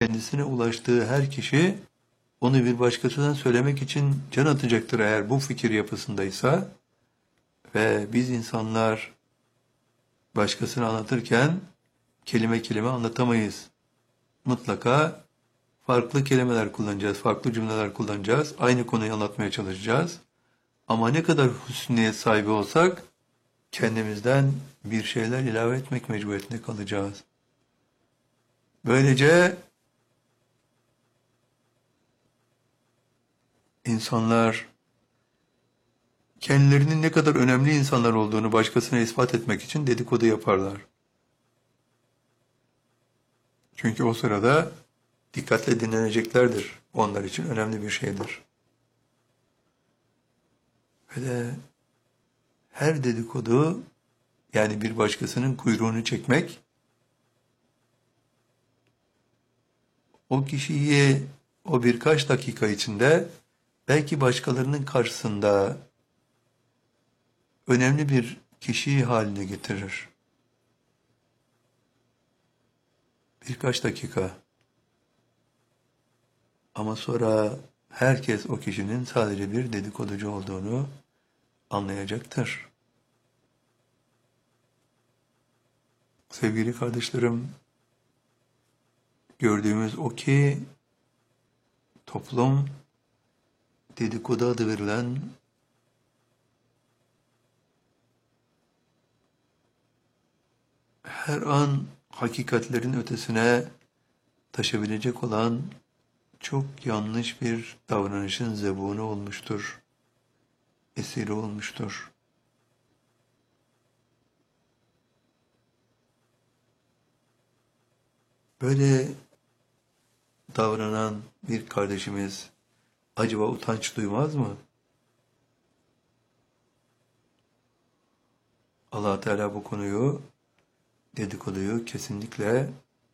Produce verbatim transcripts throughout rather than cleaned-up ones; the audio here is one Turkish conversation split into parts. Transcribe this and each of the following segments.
kendisine ulaştığı her kişi onu bir başkasından söylemek için can atacaktır eğer bu fikir yapısındaysa. Ve biz insanlar başkasını anlatırken kelime kelime anlatamayız. Mutlaka farklı kelimeler kullanacağız, farklı cümleler kullanacağız. Aynı konuyu anlatmaya çalışacağız. Ama ne kadar hüsniyet sahibi olsak kendimizden bir şeyler ilave etmek mecburiyetinde kalacağız. Böylece insanlar kendilerinin ne kadar önemli insanlar olduğunu başkasına ispat etmek için dedikodu yaparlar. Çünkü o sırada dikkatle dinleneceklerdir. Onlar için önemli bir şeydir. Ve de her dedikodu, yani bir başkasının kuyruğunu çekmek, o kişiyi o birkaç dakika içinde belki başkalarının karşısında önemli bir kişi haline getirir. Birkaç dakika. Ama sonra herkes o kişinin sadece bir dedikoducu olduğunu anlayacaktır. Sevgili kardeşlerim, gördüğümüz o ki toplum dedikodu adı verilen her an hakikatlerin ötesine taşabilecek olan çok yanlış bir davranışın zebunu olmuştur, esiri olmuştur. Böyle davranan bir kardeşimiz acaba utanç duymaz mı? Allah Teala bu konuyu, dedikoduyu kesinlikle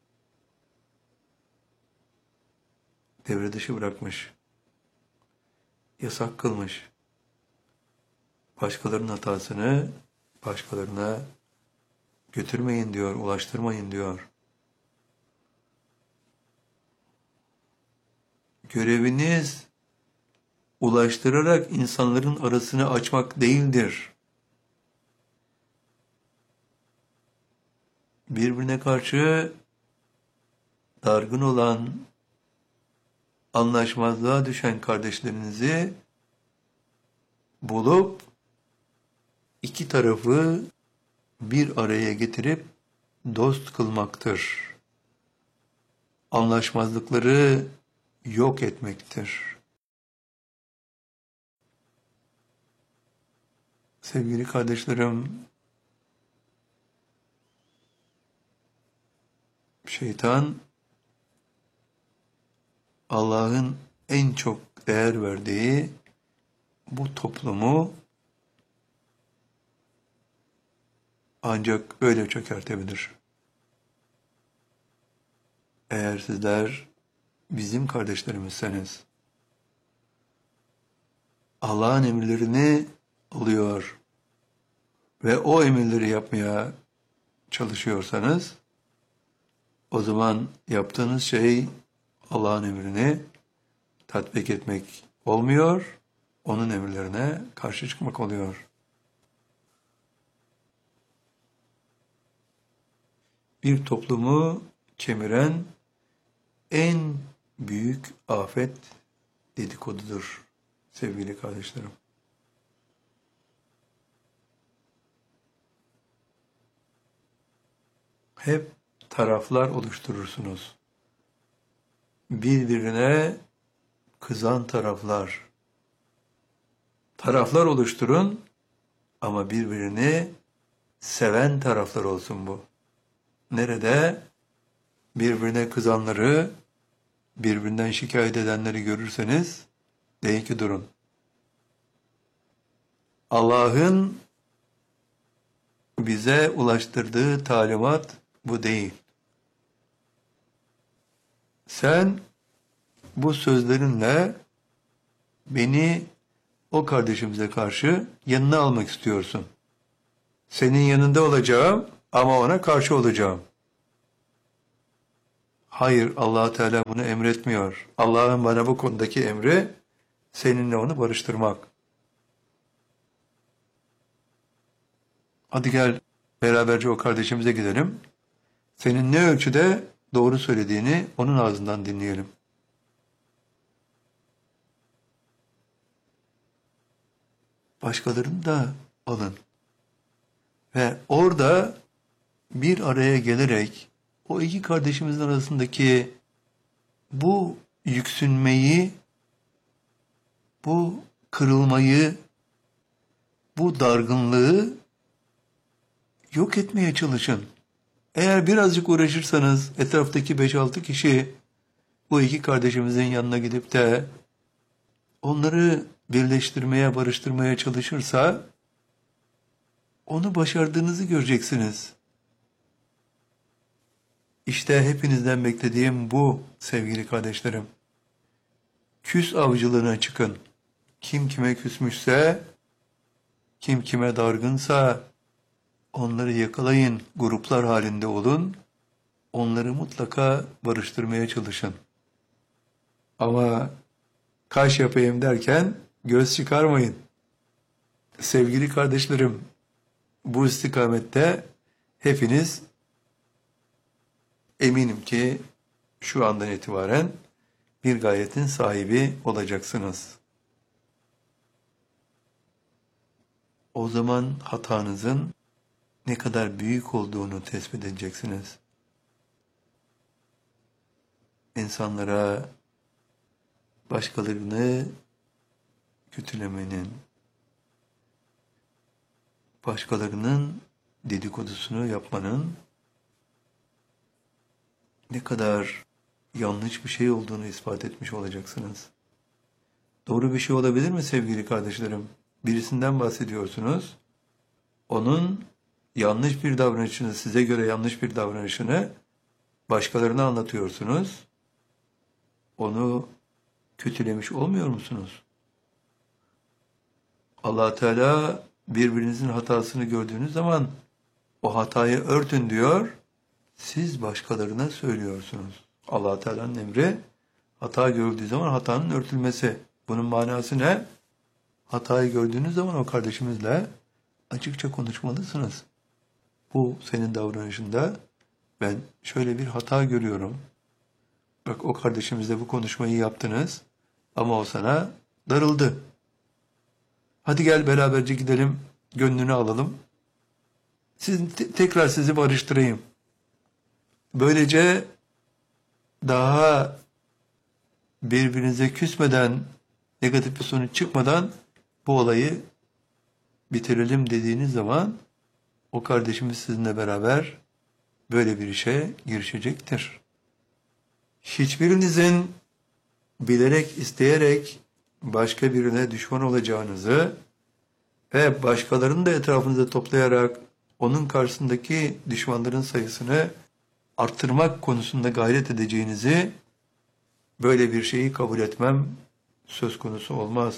devre dışı bırakmış, yasak kılmış. Başkalarının hatasını başkalarına götürmeyin diyor, ulaştırmayın diyor. Göreviniz ulaştırarak insanların arasını açmak değildir. Birbirine karşı dargın olan, anlaşmazlığa düşen kardeşlerinizi bulup iki tarafı bir araya getirip dost kılmaktır. Anlaşmazlıkları yok etmektir. Sevgili kardeşlerim, şeytan Allah'ın en çok değer verdiği bu toplumu ancak öyle çökertebilir. Eğer sizler bizim kardeşlerimizseniz, Allah'ın emirlerini alıyor ve o emirleri yapmaya çalışıyorsanız, o zaman yaptığınız şey Allah'ın emrini tatbik etmek olmuyor, onun emirlerine karşı çıkmak oluyor. Bir toplumu kemiren en büyük afet dedikodudur sevgili kardeşlerim. Hep taraflar oluşturursunuz. Birbirine kızan taraflar. Taraflar oluşturun ama birbirini seven taraflar olsun bu. Nerede birbirine kızanları, birbirinden şikayet edenleri görürseniz deyin ki durun. Allah'ın bize ulaştırdığı talimat bu değil. Sen bu sözlerinle beni o kardeşimize karşı yanına almak istiyorsun. Senin yanında olacağım ama ona karşı olacağım. Hayır, Allah Teala bunu emretmiyor. Allah'ın bana bu konudaki emri seninle onu barıştırmak. Hadi gel beraberce o kardeşimize gidelim. Senin ne ölçüde doğru söylediğini onun ağzından dinleyelim. Başkalarını da alın. Ve orada bir araya gelerek o iki kardeşimizin arasındaki bu yüksünmeyi, bu kırılmayı, bu dargınlığı yok etmeye çalışın. Eğer birazcık uğraşırsanız etraftaki beş altı kişi bu iki kardeşimizin yanına gidip de onları birleştirmeye, barıştırmaya çalışırsa onu başardığınızı göreceksiniz. İşte hepinizden beklediğim bu sevgili kardeşlerim. Küs avcılığına çıkın. Kim kime küsmüşse, kim kime dargınsa onları yakalayın, gruplar halinde olun. Onları mutlaka barıştırmaya çalışın. Ama kaş yapayım derken göz çıkarmayın. Sevgili kardeşlerim, bu istikamette hepiniz eminim ki şu andan itibaren bir gayetin sahibi olacaksınız. O zaman hatanızın ne kadar büyük olduğunu tespit edeceksiniz. İnsanlara başkalarını kötülemenin, başkalarının dedikodusunu yapmanın ne kadar yanlış bir şey olduğunu ispat etmiş olacaksınız. Doğru bir şey olabilir mi sevgili kardeşlerim? Birisinden bahsediyorsunuz. Onun yanlış bir davranışını, size göre yanlış bir davranışını başkalarına anlatıyorsunuz. Onu kötülemiş olmuyor musunuz? Allah Teala birbirinizin hatasını gördüğünüz zaman o hatayı örtün diyor. Siz başkalarına söylüyorsunuz. Allah Teala'nın emri hata gördüğü zaman hatanın örtülmesi. Bunun manası ne? Hatayı gördüğünüz zaman o kardeşimizle açıkça konuşmalısınız. Bu senin davranışında ben şöyle bir hata görüyorum. Bak o kardeşimizle bu konuşmayı yaptınız ama o sana darıldı. Hadi gel beraberce gidelim, gönlünü alalım. Siz, te- tekrar sizi barıştırayım. Böylece daha birbirinize küsmeden, negatif bir sonuç çıkmadan bu olayı bitirelim dediğiniz zaman o kardeşimiz sizinle beraber böyle bir işe girişecektir. Hiçbirinizin bilerek, isteyerek başka birine düşman olacağınızı ve başkalarını da etrafınıza toplayarak onun karşısındaki düşmanların sayısını arttırmak konusunda gayret edeceğinizi, böyle bir şeyi kabul etmem söz konusu olmaz.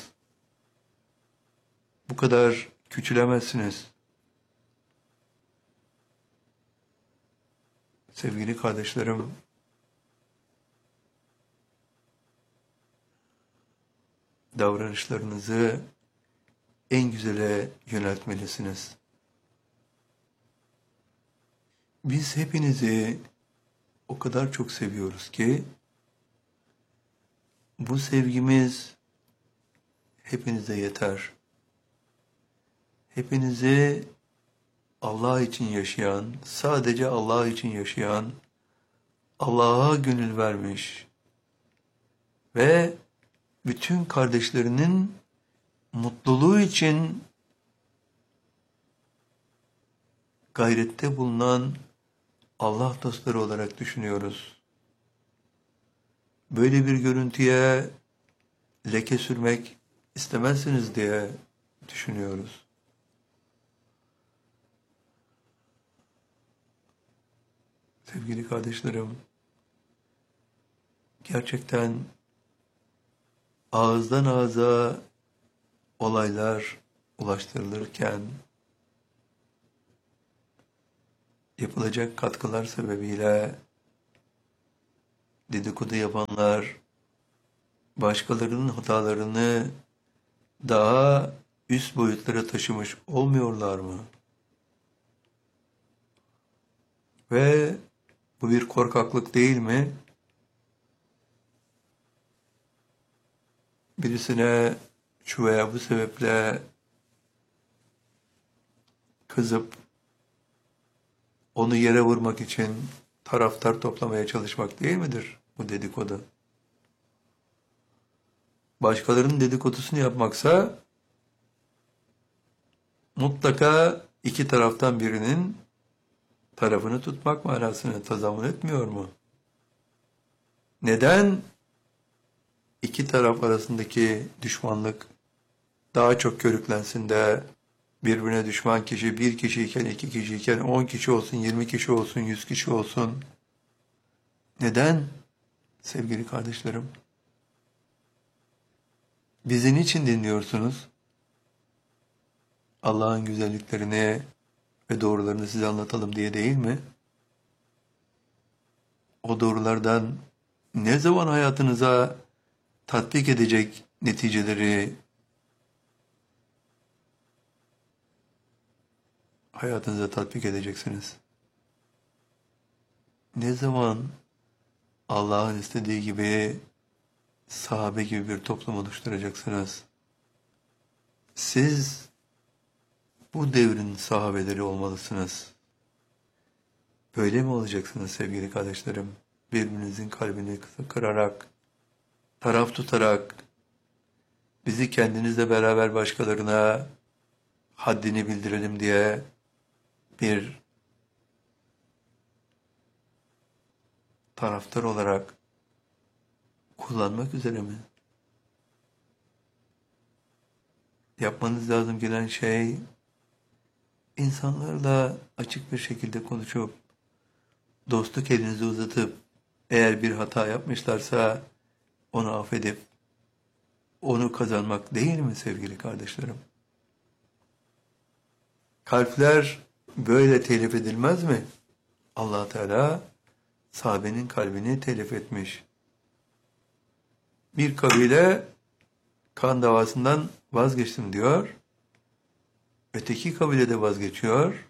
Bu kadar küçülemezsiniz. Sevgili kardeşlerim, davranışlarınızı en güzele yöneltmelisiniz. Biz hepinizi o kadar çok seviyoruz ki bu sevgimiz hepinize yeter. Hepinizi Allah için yaşayan, sadece Allah için yaşayan, Allah'a gönül vermiş ve bütün kardeşlerinin mutluluğu için gayrette bulunan Allah dostları olarak düşünüyoruz. Böyle bir görüntüye leke sürmek istemezsiniz diye düşünüyoruz. Sevgili kardeşlerim, gerçekten ağızdan ağza olaylar ulaştırılırken yapılacak katkılar sebebiyle dedikodu yapanlar başkalarının hatalarını daha üst boyutlara taşımış olmuyorlar mı? Ve bu bir korkaklık değil mi? Birisine şu veya bu sebeple kızıp onu yere vurmak için taraftar toplamaya çalışmak değil midir bu dedikodu? Başkalarının dedikodusunu yapmaksa mutlaka iki taraftan birinin tarafını tutmak manasını tazammun etmiyor mu? Neden iki taraf arasındaki düşmanlık daha çok körüklensin de birbirine düşman kişi bir kişiyken, iki kişiyken, on kişi olsun, yirmi kişi olsun, yüz kişi olsun? Neden sevgili kardeşlerim? Bizi niçin dinliyorsunuz? Allah'ın güzelliklerini ve doğrularını size anlatalım diye değil mi? O doğrulardan ne zaman hayatınıza tatbik edecek neticeleri hayatınıza tatbik edeceksiniz? Ne zaman Allah'ın istediği gibi sahabe gibi bir toplum oluşturacaksınız? Siz bu devrin sahabeleri olmalısınız. Böyle mi olacaksınız sevgili kardeşlerim? Birbirinizin kalbini kırarak, taraf tutarak, bizi kendinizle beraber başkalarına haddini bildirelim diye bir taraftar olarak kullanmak üzere mi? Yapmanız lazım gelen şey, insanlarla açık bir şekilde konuşup, dostluk elinizi uzatıp, eğer bir hata yapmışlarsa onu affedip, onu kazanmak değil mi sevgili kardeşlerim? Kalpler böyle telif edilmez mi? Allah Teala sahabenin kalbini telif etmiş. Bir kabile kan davasından vazgeçtim diyor. Öteki kabile de vazgeçiyor.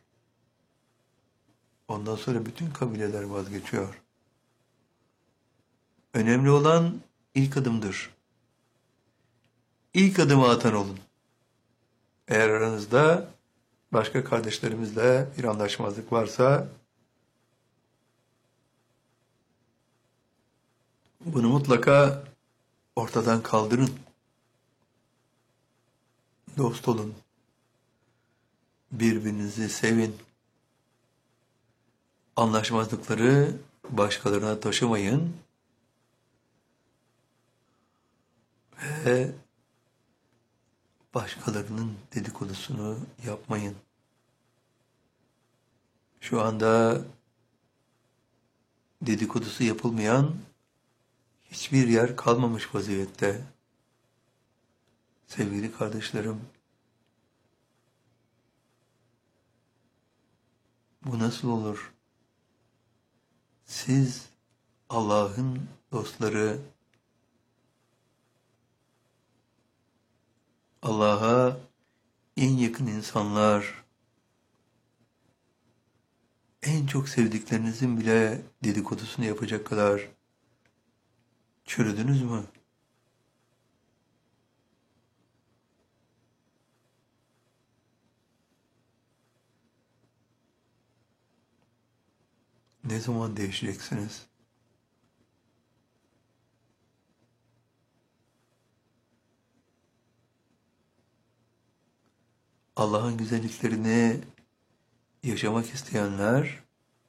Ondan sonra bütün kabileler vazgeçiyor. Önemli olan ilk adımdır. İlk adımı atan olun. Eğer aranızda başka kardeşlerimizle bir anlaşmazlık varsa bunu mutlaka ortadan kaldırın. Dost olun. Birbirinizi sevin. Anlaşmazlıkları başkalarına taşımayın. Ve başkalarının dedikodusunu yapmayın. Şu anda dedikodusu yapılmayan hiçbir yer kalmamış vaziyette. Sevgili kardeşlerim, bu nasıl olur? Siz Allah'ın dostları, Allah'a en yakın insanlar, en çok sevdiklerinizin bile dedikodusunu yapacak kadar çürüdünüz mü? Ne zaman değişeceksiniz? Allah'ın güzelliklerini yaşamak isteyenler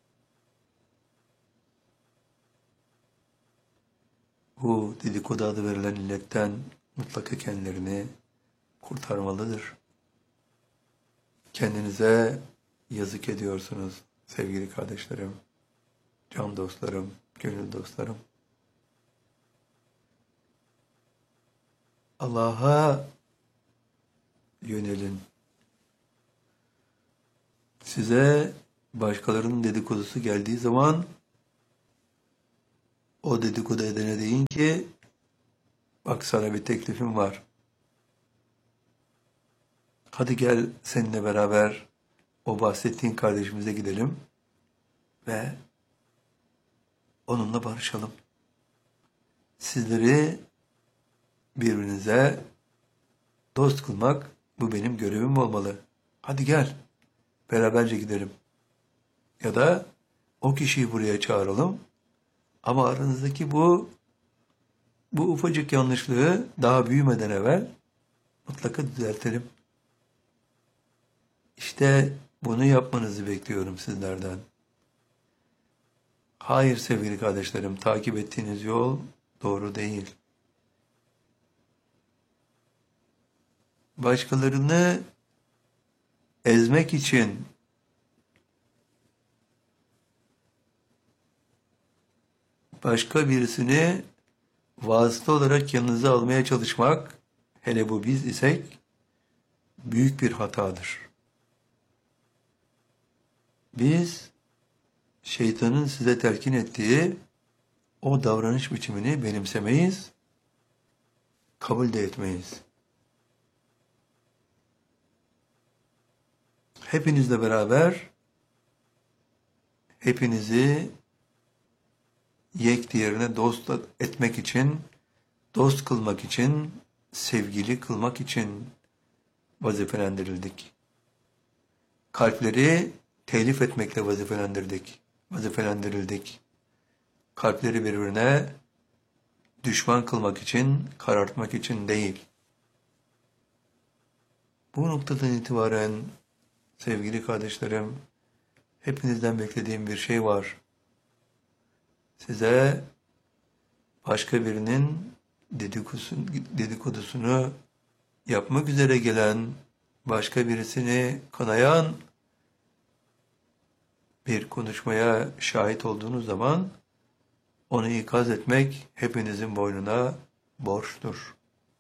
bu dedikodu adı verilen illetten mutlaka kendilerini kurtarmalıdır. Kendinize yazık ediyorsunuz sevgili kardeşlerim, can dostlarım, gönül dostlarım. Allah'a yönelin. Size başkalarının dedikodusu geldiği zaman O dedikodu edene deyin ki bak sana bir teklifim var. Hadi gel seninle beraber o bahsettiğin kardeşimize gidelim ve onunla barışalım. Sizleri birbirinize dost kılmak bu benim görevim olmalı. Hadi gel beraberce gidelim. Ya da o kişiyi buraya çağıralım ama aranızdaki bu bu ufacık yanlışlığı daha büyümeden evvel mutlaka düzeltelim. İşte bunu yapmanızı bekliyorum sizlerden. Hayır sevgili kardeşlerim, takip ettiğiniz yol doğru değil. Başkalarını ezmek için başka birisini vasıta olarak yanınıza almaya çalışmak, hele bu biz isek, büyük bir hatadır. Biz, şeytanın size telkin ettiği o davranış biçimini benimsemeyiz, kabul de etmeyiz. Hepinizle beraber, hepinizi yek diğerine dost etmek için, dost kılmak için, sevgili kılmak için vazifelendirildik. Kalpleri telif etmekle vazifelendirdik, vazifelendirildik. Kalpleri birbirine düşman kılmak için, karartmak için değil. Bu noktadan itibaren sevgili kardeşlerim, hepinizden beklediğim bir şey var. Size başka birinin dedikodusunu, dedikodusunu yapmak üzere gelen, başka birisini kınayan bir konuşmaya şahit olduğunuz zaman onu ikaz etmek hepinizin boynuna borçtur.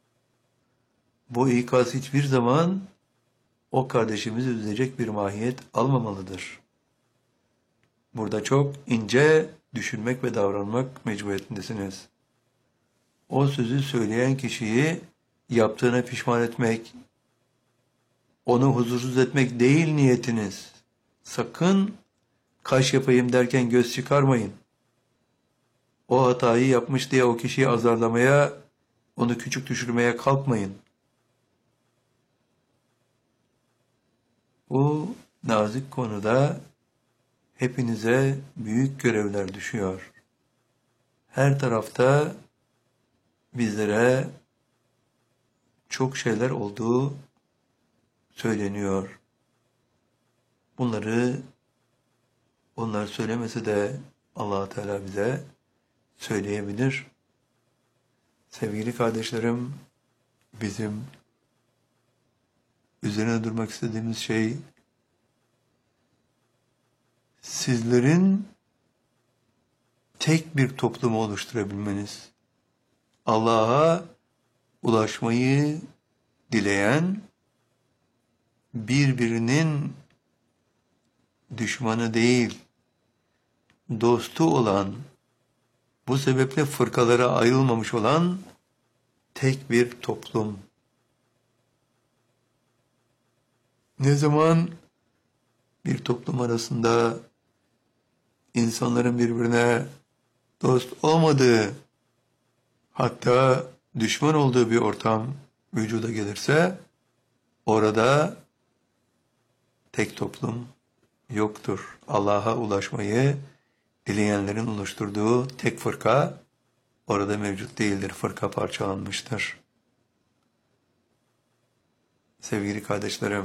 Bu ikaz hiçbir zaman o kardeşimizi üzecek bir mahiyet almamalıdır. Burada çok ince düşünmek ve davranmak mecburiyetindesiniz. O sözü söyleyen kişiyi yaptığına pişman etmek, onu huzursuz etmek değil niyetiniz. Sakın kaş yapayım derken göz çıkarmayın. O hatayı yapmış diye o kişiyi azarlamaya, onu küçük düşürmeye kalkmayın. Bu nazik konuda hepinize büyük görevler düşüyor. Her tarafta bizlere çok şeyler olduğu söyleniyor. Bunları onlar söylemese de Allah Teala bize söyleyebilir. Sevgili kardeşlerim, bizim üzerine durmak istediğimiz şey sizlerin tek bir toplumu oluşturabilmeniz. Allah'a ulaşmayı dileyen, birbirinin düşmanı değil, dostu olan, bu sebeple fırkalara ayrılmamış olan tek bir toplum. Ne zaman bir toplum arasında insanların birbirine dost olmadığı, hatta düşman olduğu bir ortam vücuda gelirse, orada tek toplum yoktur. Allah'a ulaşmayı dileyenlerin oluşturduğu tek fırka orada mevcut değildir. Fırka parçalanmıştır. Sevgili kardeşlerim,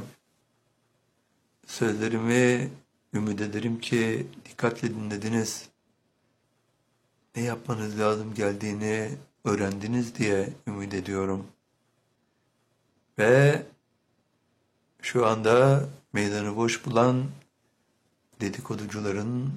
sözlerimi ümit ederim ki dikkatle dinlediniz. Ne yapmanız lazım geldiğini öğrendiniz diye ümit ediyorum. Ve şu anda meydanı boş bulan dedikoducuların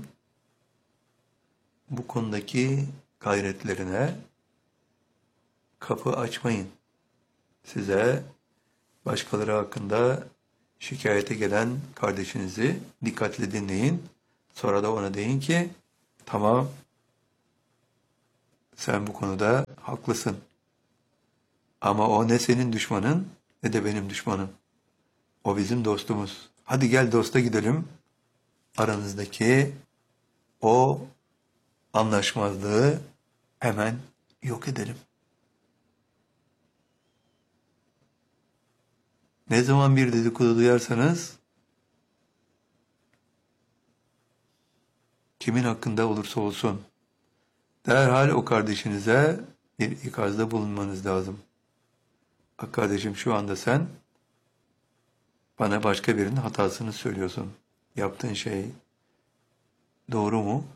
bu konudaki gayretlerine kapı açmayın. Size başkaları hakkında şikayete gelen kardeşinizi dikkatle dinleyin. Sonra da ona deyin ki tamam, Sen bu konuda haklısın. Ama o ne senin düşmanın ne de benim düşmanım. O bizim dostumuz. Hadi gel dosta gidelim. Aranızdaki o anlaşmazlığı hemen yok edelim. Ne zaman bir dedikodu duyarsanız, kimin hakkında olursa olsun, derhal o kardeşinize bir ikazda bulunmanız lazım. Bak kardeşim, şu anda sen bana başka birinin hatasını söylüyorsun. Yaptığın şey doğru mu?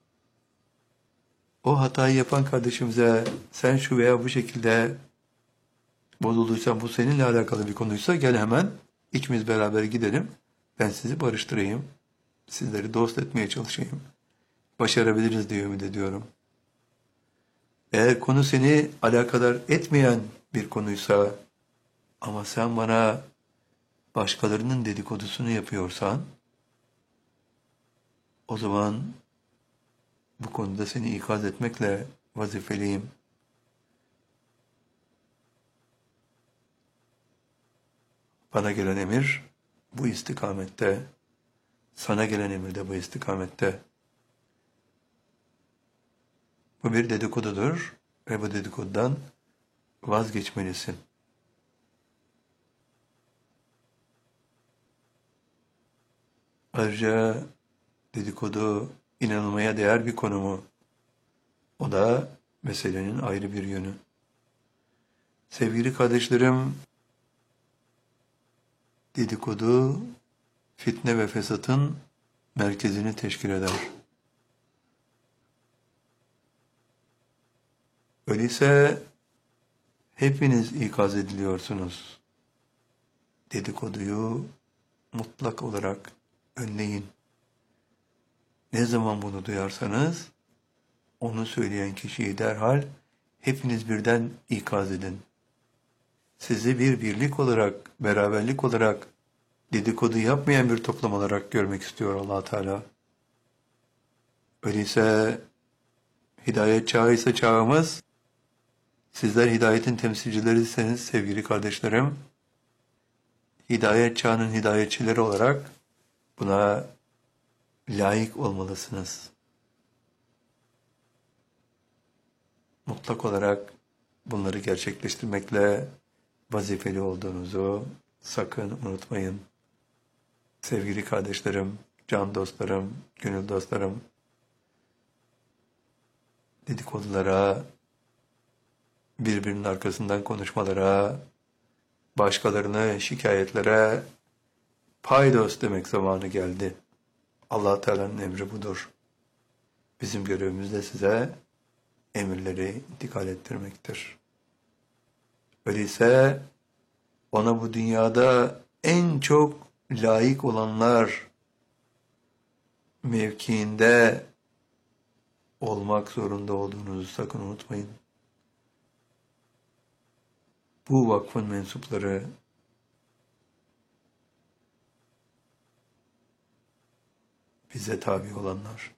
O hatayı yapan kardeşimize sen şu veya bu şekilde bozulduysan, bu seninle alakalı bir konuysa, gel hemen ikimiz beraber gidelim. Ben sizi barıştırayım. Sizleri dost etmeye çalışayım. Başarabiliriz diye ümit ediyorum. Eğer konu seni alakadar etmeyen bir konuysa ama sen bana başkalarının dedikodusunu yapıyorsan, o zaman bu konuda seni ikaz etmekle vazifeliyim. Bana gelen emir bu istikamette, sana gelen emir de bu istikamette. Bu bir dedikodudur ve bu dedikodudan vazgeçmelisin. Ayrıca dedikodu inanılmaya değer bir konu mu? O da meselenin ayrı bir yönü. Sevgili kardeşlerim, dedikodu fitne ve fesatın merkezini teşkil eder. Öyleyse hepiniz ikaz ediliyorsunuz. Dedikoduyu mutlak olarak önleyin. Ne zaman bunu duyarsanız, onu söyleyen kişiyi derhal hepiniz birden ikaz edin. Sizi bir birlik olarak, beraberlik olarak, dedikodu yapmayan bir toplum olarak görmek istiyor Allah Teala. Öyleyse hidayet çağı ise çağımız, sizler hidayetin temsilcilerisiniz sevgili kardeşlerim. Hidayet çağının hidayetçileri olarak buna layık olmalısınız. Mutlak olarak bunları gerçekleştirmekle vazifeli olduğunuzu sakın unutmayın. Sevgili kardeşlerim, can dostlarım, gönül dostlarım, dedikodulara, birbirinin arkasından konuşmalara, başkalarını şikayetlere paydos demek zamanı geldi. Allah Teala'nın emri budur. Bizim görevimiz de size emirleri intikal ettirmektir. Öyleyse ona bu dünyada en çok layık olanlar mevkiinde olmak zorunda olduğunuzu sakın unutmayın. Bu vakfın mensupları bize tabi olanlar.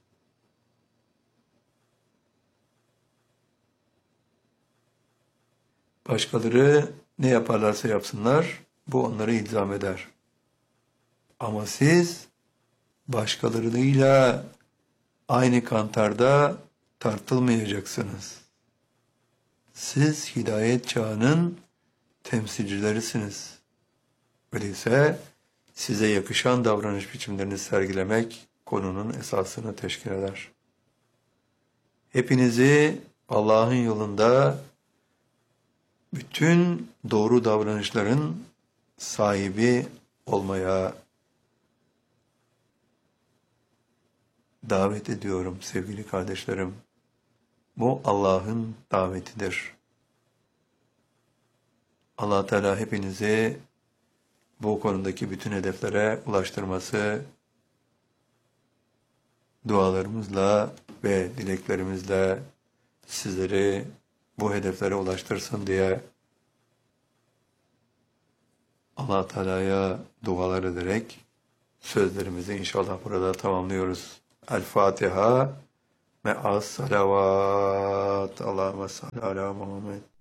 Başkaları ne yaparlarsa yapsınlar, bu onları ilzam eder. Ama siz başkalarıyla aynı kantarda tartılmayacaksınız. Siz hidayet çağının temsilcilerisiniz. Öyleyse size yakışan davranış biçimlerini sergilemek konunun esasını teşkil eder. Hepinizi Allah'ın yolunda bütün doğru davranışların sahibi olmaya davet ediyorum sevgili kardeşlerim. Bu Allah'ın davetidir. Allah Teala hepinizi bu konudaki bütün hedeflere ulaştırması, dualarımızla ve dileklerimizle sizleri bu hedeflere ulaştırsın diye Allah Teala'ya dualar ederek sözlerimizi inşallah burada tamamlıyoruz. El Fatiha. Me'as salavat. Allahümme salli ala Muhammed.